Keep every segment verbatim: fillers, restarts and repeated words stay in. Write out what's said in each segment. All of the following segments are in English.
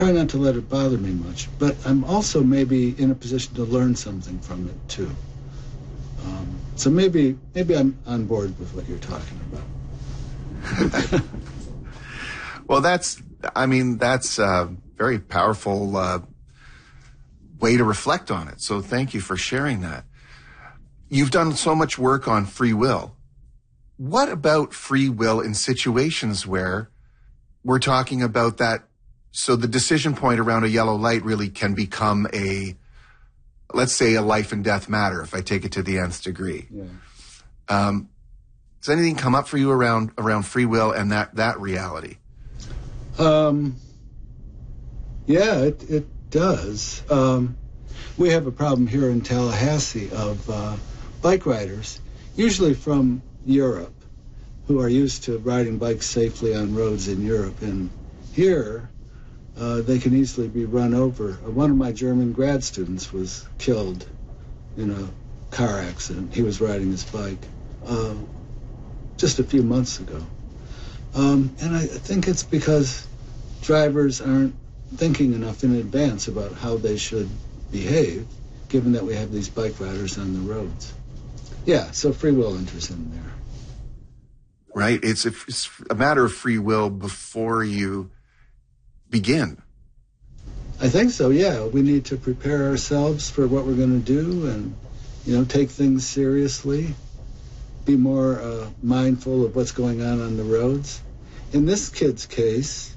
try not to let it bother me much, but I'm also maybe in a position to learn something from it too. Um, so maybe maybe I'm on board with what you're talking about. Well, that's, I mean, that's a very powerful uh, way to reflect on it. So thank you for sharing that. You've done so much work on free will. What about free will in situations where we're talking about that? So the decision point around a yellow light really can become a, let's say, a life and death matter, if I take it to the nth degree. Yeah. Um, does anything come up for you around around free will and that, that reality? Um, yeah, it, it does. Um, we have a problem here in Tallahassee of uh, bike riders, usually from Europe, who are used to riding bikes safely on roads in Europe. And here, uh, they can easily be run over. Uh, one of my German grad students was killed in a car accident. He was riding his bike uh, just a few months ago. Um, and I think it's because drivers aren't thinking enough in advance about how they should behave, given that we have these bike riders on the roads. Yeah, so free will enters in there. Right. It's a, it's a matter of free will before you begin. I think so, yeah. We need to prepare ourselves for what we're going to do and, you know, take things seriously, be more uh, mindful of what's going on on the roads. In this kid's case,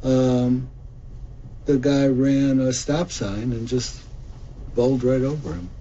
um, the guy ran a stop sign and just bowled right over him.